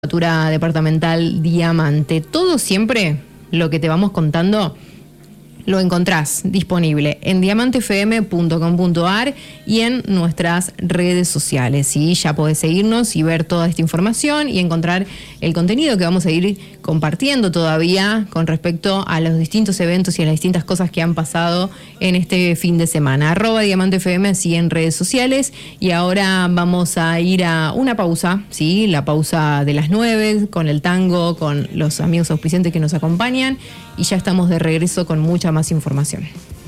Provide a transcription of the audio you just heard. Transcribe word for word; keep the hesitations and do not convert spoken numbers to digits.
Jefatura Departamental Diamante. Todo siempre lo que te vamos contando lo encontrás disponible en diamante f m punto com punto a r y en nuestras redes sociales. ¿Sí? Ya podés seguirnos y ver toda esta información y encontrar el contenido que vamos a ir compartiendo todavía con respecto a los distintos eventos y a las distintas cosas que han pasado en este fin de semana. Arroba Diamante F M, así en redes sociales. Y ahora vamos a ir a una pausa, ¿sí? La pausa de las nueve, con el tango, con los amigos auspiciantes que nos acompañan. Y ya estamos de regreso con mucha más información.